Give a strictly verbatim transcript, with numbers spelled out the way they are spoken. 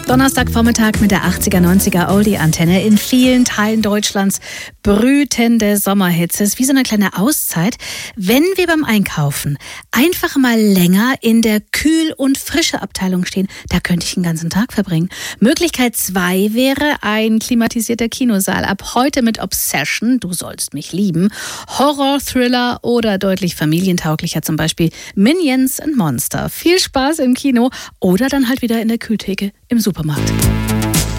Donnerstagvormittag mit der achtziger, neunziger Oldie-Antenne. In vielen Teilen Deutschlands brütende Sommerhitze. Es ist wie so eine kleine Auszeit. Wenn wir beim Einkaufen einfach mal länger in der Kühl- und Frische-Abteilung stehen, da könnte ich den ganzen Tag verbringen. Möglichkeit zwei wäre ein klimatisierter Kinosaal. Ab heute mit Obsession, du sollst mich lieben, Horror, Thriller oder deutlich familientauglicher, zum Beispiel Minions and Monster. Viel Spaß im Kino oder dann halt wieder in der Kühltheke im Supermarkt.